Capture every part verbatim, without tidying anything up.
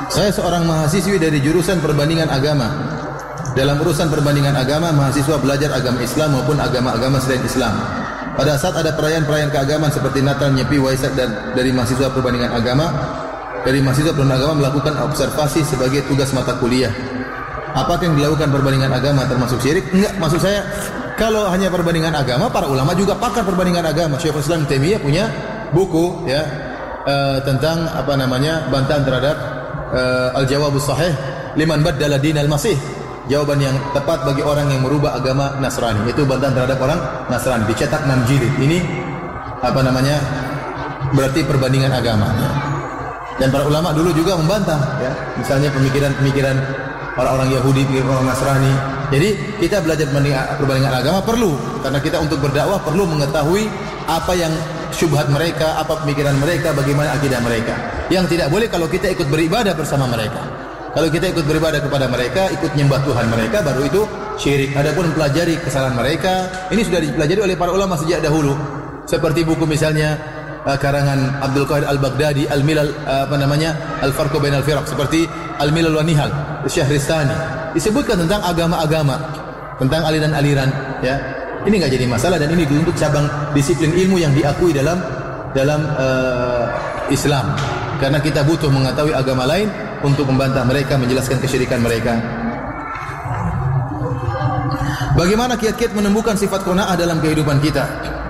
Saya seorang mahasiswi dari jurusan perbandingan agama. Dalam urusan perbandingan agama, mahasiswa belajar agama Islam maupun agama-agama selain Islam. Pada saat ada perayaan-perayaan keagamaan seperti Natal, Nyepi, Waisak dan dari mahasiswa perbandingan agama, dari mahasiswa perbandingan agama melakukan observasi sebagai tugas mata kuliah. Apakah yang dilakukan perbandingan agama termasuk syirik? Enggak, maksud saya kalau hanya perbandingan agama, para ulama juga pakar perbandingan agama. Syekhul Islam Taimiyah punya buku ya uh, tentang apa namanya bantahan terhadap uh, al-jawabus sahih liman baddala dinal masih. Jawaban yang tepat bagi orang yang merubah agama Nasrani. Itu bantahan terhadap orang Nasrani, dicetak enam jilid. Ini apa namanya? Berarti perbandingan agama. Ya. Dan para ulama dulu juga membantah ya, misalnya pemikiran-pemikiran orang-orang Yahudi, orang Nasrani. Jadi kita belajar perbandingan agama perlu, karena kita untuk berdakwah perlu mengetahui apa yang syubhat mereka, apa pemikiran mereka, bagaimana akidah mereka. Yang tidak boleh kalau kita ikut beribadah bersama mereka. Kalau kita ikut beribadah kepada mereka, ikut nyembah Tuhan mereka, baru itu syirik. Adapun pelajari kesalahan mereka, ini sudah dipelajari oleh para ulama sejak dahulu. Seperti buku misalnya uh, karangan Abdul Qadir Al-Baghdadi, Al-Milal uh, apa namanya? Al-Farqu Bainal Firaq, seperti Al-Milal wa Nihal, Syahristani. Disebutkan tentang agama-agama, tentang aliran-aliran, ya. Ini enggak jadi masalah dan ini untuk cabang disiplin ilmu yang diakui dalam dalam uh, Islam. Karena kita butuh mengetahui agama lain untuk membantah mereka, menjelaskan kesyirikan mereka. Bagaimana kiat-kiat menemukan sifat qanaah dalam kehidupan kita?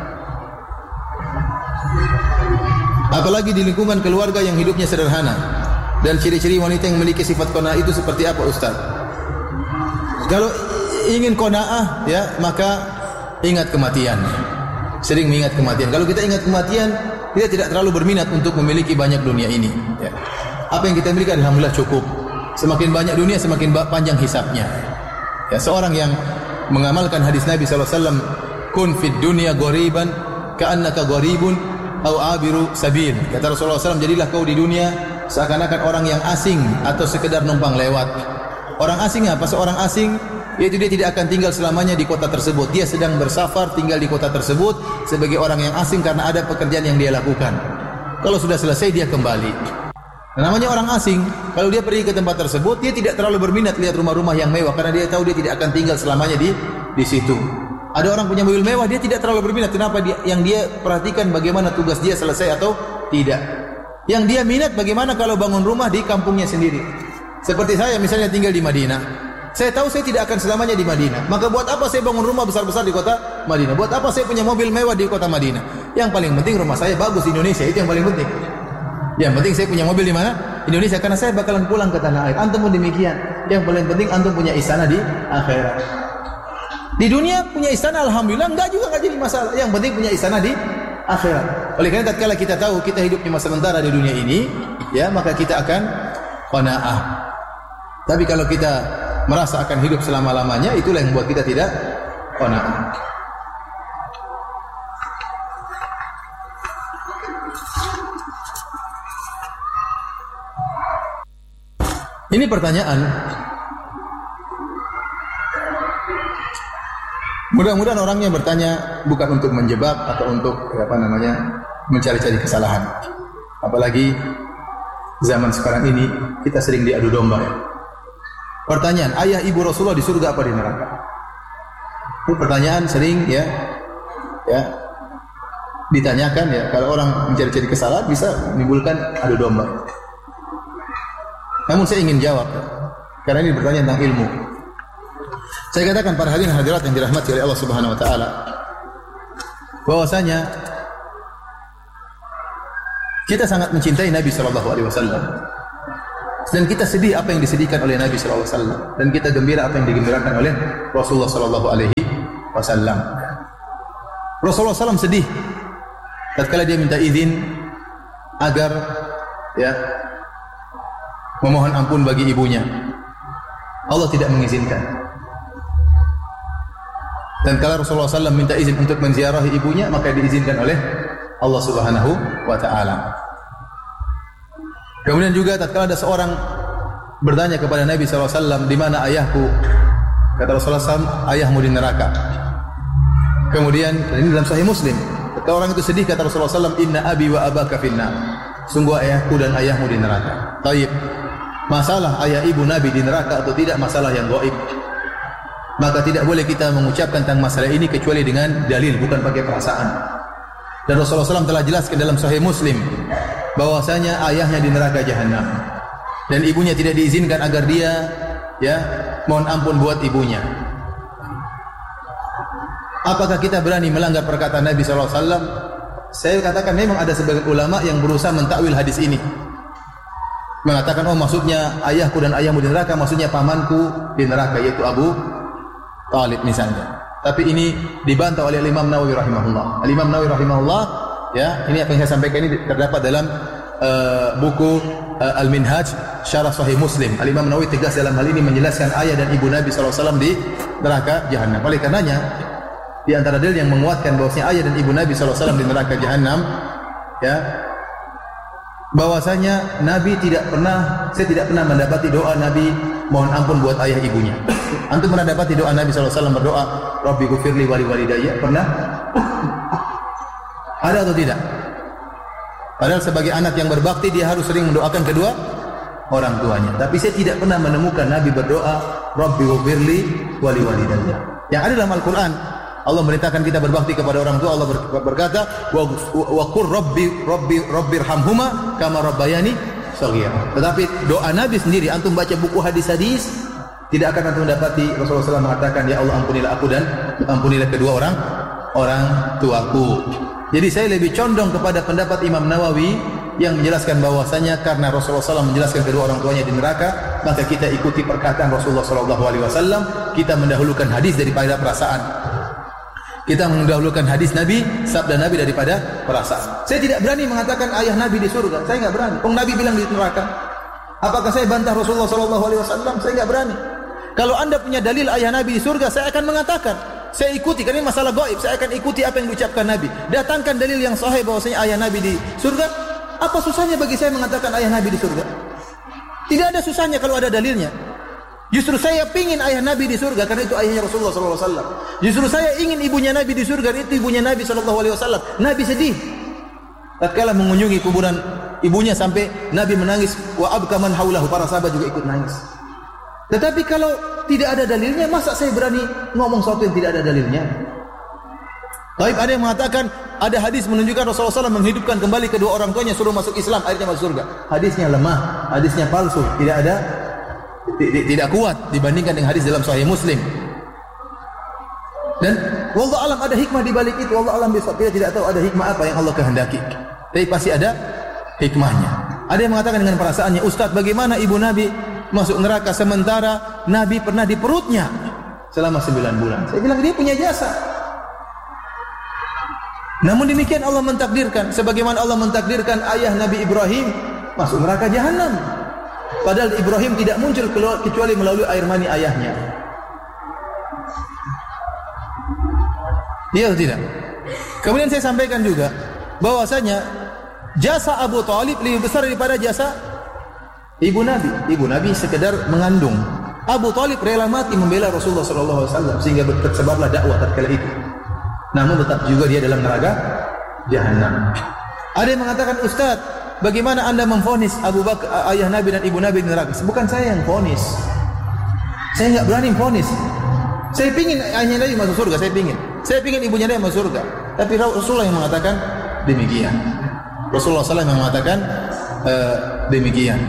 Apalagi di lingkungan keluarga yang hidupnya sederhana. Dan ciri-ciri wanita yang memiliki sifat qanaah itu seperti apa, Ustaz? Kalau ingin qanaah, ya, maka ingat kematian. Sering mengingat kematian. Kalau kita ingat kematian, kita tidak terlalu berminat untuk memiliki banyak dunia ini. Ya. Apa yang kita miliki alhamdulillah cukup. Semakin banyak dunia, semakin panjang hisabnya. Ya, seorang yang mengamalkan hadis Nabi sallallahu alaihi wasallam, "Kun fid dunya ghariban ka'annaka gharibun aw abiru sabil." Kata Rasulullah sallallahu alaihi wasallam, jadilah kau di dunia seakan-akan orang yang asing atau sekedar numpang lewat. Orang asing apa? Seorang asing yaitu dia tidak akan tinggal selamanya di kota tersebut. Dia sedang bersafar tinggal di kota tersebut sebagai orang yang asing karena ada pekerjaan yang dia lakukan. Kalau sudah selesai dia kembali. Namanya orang asing, kalau dia pergi ke tempat tersebut, dia tidak terlalu berminat lihat rumah-rumah yang mewah karena dia tahu dia tidak akan tinggal selamanya di di situ. Ada orang punya mobil mewah, dia tidak terlalu berminat. Kenapa? Dia, yang dia perhatikan bagaimana tugas dia selesai atau tidak. Yang dia minat bagaimana kalau bangun rumah di kampungnya sendiri. Seperti saya misalnya tinggal di Madinah. Saya tahu saya tidak akan selamanya di Madinah. Maka buat apa saya bangun rumah besar-besar di kota Madinah? Buat apa saya punya mobil mewah di kota Madinah? Yang paling penting rumah saya bagus di Indonesia, itu yang paling penting. Yang penting saya punya mobil di mana? Indonesia, karena saya bakalan pulang ke tanah air. Antum pun demikian. Yang paling penting antum punya istana di akhirat. Di dunia punya istana alhamdulillah, enggak juga enggak jadi masalah. Yang penting punya istana di akhirat. Oleh karena tatkala kita tahu kita hidup cuma sementara di dunia ini, ya, maka kita akan qanaah. Tapi kalau kita merasa akan hidup selama-lamanya, itulah yang membuat kita tidak qanaah. Ini pertanyaan. Mudah-mudahan orangnya bertanya bukan untuk menjebak atau untuk apa namanya mencari-cari kesalahan. Apalagi zaman sekarang ini kita sering diadu domba. Pertanyaan, ayah ibu Rasulullah di surga apa di neraka? Itu pertanyaan sering ya, ya ditanyakan ya. Kalau orang mencari-cari kesalahan bisa menimbulkan adu domba. Namun saya ingin jawab, karena ini bertanya tentang ilmu. Saya katakan para hadirin hadirat yang dirahmati oleh Allah Subhanahu wa taala, bahwasanya kita sangat mencintai Nabi sallallahu alaihi wasallam. Dan kita sedih apa yang disedihkan oleh Nabi sallallahu alaihi wasallam, dan kita gembira apa yang digembirakan oleh Rasulullah sallallahu alaihi wasallam. Rasulullah sallallahu alaihi wasallam sedih tatkala dia minta izin agar ya memohon ampun bagi ibunya. Allah tidak mengizinkan. Dan kalau Rasulullah sallallahu alaihi wasallam minta izin untuk menziarahi ibunya, maka diizinkan oleh Allah Subhanahu wa taala. Kemudian juga tatkala ada seorang bertanya kepada Nabi sallallahu alaihi wasallam, "Di mana ayahku?" Kata Rasulullah sallallahu alaihi wasallam, "Ayahmu di neraka." Kemudian ini dalam Sahih Muslim, ketika orang itu sedih kata Rasulullah sallallahu alaihi wasallam, "Inna abi wa abaka finnar." Sungguh ayahku dan ayahmu di neraka. Taib. masalah ayah ibu Nabi di neraka atau tidak masalah yang gaib. Maka tidak boleh kita mengucapkan tentang masalah ini kecuali dengan dalil, bukan pakai perasaan. Dan Rasulullah shallallahu alaihi wasallam telah jelaskan dalam Sahih Muslim bahwasanya ayahnya di neraka jahanam dan ibunya tidak diizinkan agar dia ya mohon ampun buat ibunya. Apakah kita berani melanggar perkataan Nabi shallallahu alaihi wasallam? Saya katakan memang ada sebagian ulama yang berusaha mentakwil hadis ini, mengatakan oh maksudnya ayahku dan ayahmu di neraka, maksudnya pamanku di neraka yaitu Abu Talib misalnya. Tapi ini dibantah oleh Imam Nawawi rahimahullah. Imam Nawawi rahimahullah, ya, ini apa yang saya sampaikan ini terdapat dalam uh, buku uh, Al-Minhaj Syarah Sahih Muslim. Imam Nawawi tegas dalam hal ini menjelaskan ayah dan ibu Nabi shallallahu alaihi wasallam di neraka jahanam. Oleh karenanya di antara dalil yang menguatkan bahwasanya ayah dan ibu Nabi shallallahu alaihi wasallam di neraka jahanam, ya, bahwasanya Nabi tidak pernah, saya tidak pernah mendapati doa Nabi mohon ampun buat ayah ibunya. Antum pernah dapati doa Nabi shallallahu alaihi wasallam berdoa Rabbi ghfirli wa li walidayya? Pernah? Ada atau tidak? Padahal sebagai anak yang berbakti dia harus sering mendoakan kedua orang tuanya. Tapi saya tidak pernah menemukan Nabi berdoa Rabbi ghfirli wa li walidayya. Yang ada dalam Al-Qur'an, Allah merintahkan kita berbakti kepada orang tua. Allah berkata wa qur rabbi rabbi rabbirhamhuma kama rabbayani shaghira. Tetapi doa Nabi sendiri, antum baca buku hadis-hadis, tidak akan antum dapati Rasulullah shallallahu alaihi wasallam mengatakan ya Allah ampunilah aku dan ampunilah kedua orang orang tuaku. Jadi saya lebih condong kepada pendapat Imam Nawawi yang menjelaskan bahwasanya karena Rasulullah shallallahu alaihi wasallam menjelaskan kedua orang tuanya di neraka, maka kita ikuti perkataan Rasulullah shallallahu alaihi wasallam. Kita mendahulukan hadis daripada perasaan. Kita mendahulukan hadis Nabi, sabda Nabi daripada perasaan. Saya tidak berani mengatakan ayah Nabi di surga. Saya enggak berani. Oh, Nabi bilang di neraka. Apakah saya bantah Rasulullah shallallahu alaihi wasallam? Saya enggak berani. Kalau anda punya dalil ayah Nabi di surga, saya akan mengatakan. Saya ikuti, karena ini masalah gaib. Saya akan ikuti apa yang diucapkan Nabi. Datangkan dalil yang sahih bahwasanya ayah Nabi di surga. Apa susahnya bagi saya mengatakan ayah Nabi di surga? Tidak ada susahnya kalau ada dalilnya. Justru saya pingin ayah Nabi di surga karena itu ayahnya Rasulullah shallallahu alaihi wasallam. Justru saya ingin ibunya Nabi di surga karena itu ibunya Nabi shallallahu alaihi wasallam. Nabi sedih tatkala mengunjungi kuburan ibunya sampai Nabi menangis, wa abka man haulahu, para sahabat juga ikut nangis. Tetapi kalau tidak ada dalilnya, masa saya berani ngomong sesuatu yang tidak ada dalilnya? Baik, ada yang mengatakan ada hadis menunjukkan Rasulullah shallallahu alaihi wasallam menghidupkan kembali kedua orang tuanya suruh masuk Islam, akhirnya masuk surga. Hadisnya lemah, hadisnya palsu, tidak ada, tidak kuat dibandingkan dengan hadis dalam Sahih Muslim. Dan wallahu alam ada hikmah di balik itu. Wallahu alam bisawab. Kita tidak tahu ada hikmah apa yang Allah kehendaki. Tapi pasti ada hikmahnya. Ada yang mengatakan dengan perasaannya, Ustaz, bagaimana ibu Nabi masuk neraka sementara Nabi pernah di perutnya selama sembilan bulan? Saya bilang dia punya jasa. Namun demikian Allah mentakdirkan, sebagaimana Allah mentakdirkan ayah Nabi Ibrahim masuk neraka jahanam. Padahal Ibrahim tidak muncul kecuali melalui air mani ayahnya. Iya atau tidak? Kemudian saya sampaikan juga bahwasanya jasa Abu Talib lebih besar daripada jasa ibu Nabi. Ibu Nabi sekedar mengandung. Abu Talib rela mati membela Rasulullah shallallahu alaihi wasallam sehingga tersebarlah dakwah tatkala itu. Namun tetap juga dia dalam neraka jahanam. Ada yang mengatakan, Ustaz, bagaimana anda memvonis Abu Bakar, ayah Nabi dan ibu Nabi di neraka? Bukan saya yang vonis. Saya enggak berani vonis. Saya pingin ayahnya Nabi masuk surga, saya pingin. Saya pingin ibunya Nabi masuk surga. Tapi Rasulullah yang mengatakan demikian. Rasulullah shallallahu alaihi wasallam yang mengatakan uh, demikian.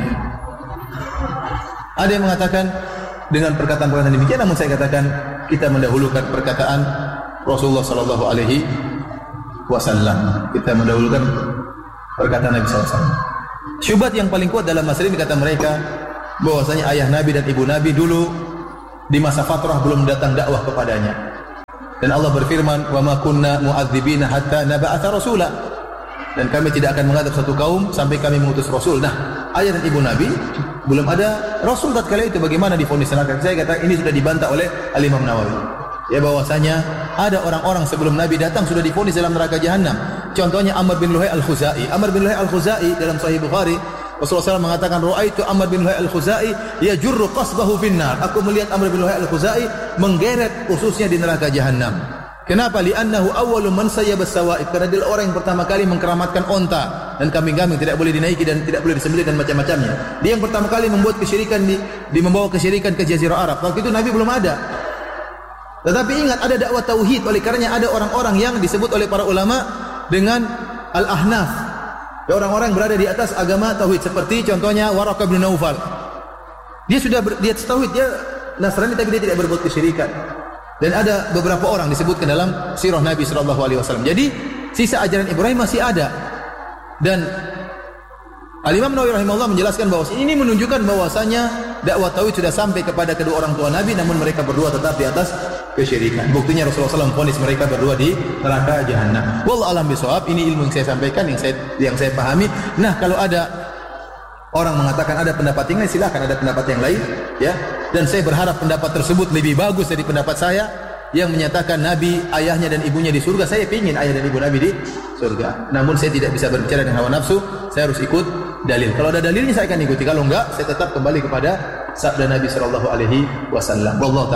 Ada yang mengatakan dengan perkataan-perkataan demikian, namun saya katakan kita mendahulukan perkataan Rasulullah shallallahu alaihi wasallam. Kita mendahulukan perkataan Nabi shallallahu alaihi wasallam. Syubhat yang paling kuat dalam masalah ini kata mereka bahwasanya ayah Nabi dan ibu Nabi dulu di masa fatrah belum datang dakwah kepadanya. Dan Allah berfirman, "Wa ma kunna mu'adzibina hatta nab'atha rasula." Dan kami tidak akan mengadab satu kaum sampai kami mengutus rasul. Nah, ayah dan ibu Nabi belum ada rasul tatkala itu, bagaimana divonis neraka? Saya kata ini sudah dibantah oleh Al-Imam Nawawi. Ya, bahwasanya ada orang-orang sebelum Nabi datang sudah divonis dalam neraka jahanam. Contohnya Amr bin Luhai Al-Khuzai. Amr bin Luhai Al-Khuzai dalam Sahih Bukhari, Rasulullah shallallahu alaihi wasallam mengatakan, "Ra'aitu Amr bin Luhai Al-Khuzai yajurru qasbahu finnar." Aku melihat Amr bin Luhai Al-Khuzai menggeret ususnya di neraka jahanam. Kenapa? Li'annahu awwalu man sayyaba sawaib. Karena dia orang yang pertama kali mengkeramatkan onta dan kambing-kambing tidak boleh dinaiki dan tidak boleh disembelih dan macam-macamnya. Dia yang pertama kali membuat kesyirikan di, di membawa kesyirikan ke Jazirah Arab. Waktu itu Nabi belum ada. Tetapi ingat, ada dakwah tauhid, oleh karenanya ada orang-orang yang disebut oleh para ulama dengan al-ahnaf. Orang-orang berada di atas agama tauhid, seperti contohnya Waraqah bin Naufal. Dia sudah ber, dia tauhid, dia Nasrani tapi dia tidak berbuat kesyirikan. Dan ada beberapa orang disebutkan dalam sirah Nabi sallallahu alaihi wasallam. Jadi sisa ajaran Ibrahim masih ada. Dan Al-Imam Nawawi rahimahullah menjelaskan bahwa ini menunjukkan bahwasanya dakwah tauhid sudah sampai kepada kedua orang tua Nabi, namun mereka berdua tetap di atas kesyirikan. Buktinya Rasulullah sallallahu alaihi wasallam vonis mereka berdua di neraka jahanam. Wallahu a'lam bishawab. Ini ilmu yang saya sampaikan, yang saya yang saya pahami. Nah, kalau ada orang mengatakan ada pendapat yang lain, silakan ada pendapat yang lain, ya. Dan saya berharap pendapat tersebut lebih bagus dari pendapat saya yang menyatakan Nabi, ayahnya dan ibunya di surga. Saya ingin ayah dan ibu Nabi di surga. Namun saya tidak bisa berbicara dengan hawa nafsu, saya harus ikut dalil. Kalau ada dalilnya saya akan ikuti, kalau enggak saya tetap kembali kepada sabda Nabi sallallahu alaihi wasallam. Wallahu